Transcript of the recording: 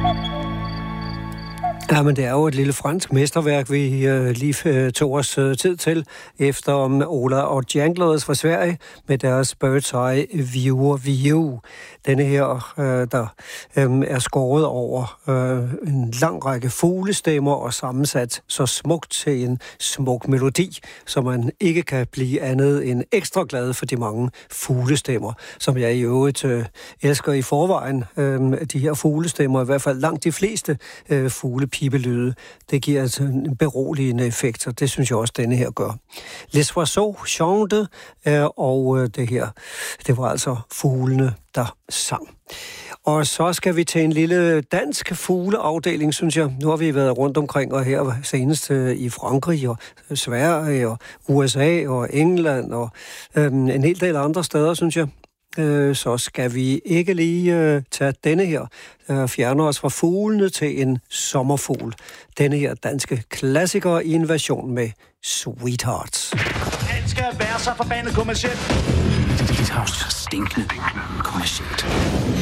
Ja, men det er jo et lille fransk mesterværk, vi lige tog os tid til, efter Ola og Janglers fra Sverige med deres Bird's Eye View. Denne her, der er skåret over en lang række fuglestemmer og sammensat så smukt til en smuk melodi, så man ikke kan blive andet end ekstra glad for de mange fuglestemmer, som jeg i øvrigt elsker i forvejen. De her fuglestemmer, i hvert fald langt de fleste fuglepibelyde, det giver altså en beroligende effekt, og det synes jeg også, denne her gør. Les oiseaux chantent, og det her, det var altså fuglene, der sang. Og så skal vi til en lille dansk fugleafdeling, synes jeg. Nu har vi været rundt omkring, og her senest i Frankrig og Sverige og USA og England og en hel del andre steder, synes jeg. Så skal vi ikke lige tage denne her, fjerne os fra fuglene til en sommerfugl. Denne her danske klassiker i en version med Sweethearts. Alt skal være så forbandet kommercielt. Det er også så stinkende kommercielt.